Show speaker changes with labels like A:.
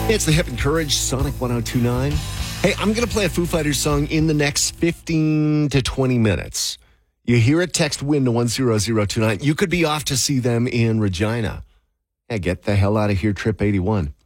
A: It's the Hip and Courage, Sonic 102.9. Hey, I'm going to play a Foo Fighters song in the next 15 to 20 minutes. You hear it, text WIN to 10029. You could be off to see them in Regina. Hey, get the hell out of here, Trip 81.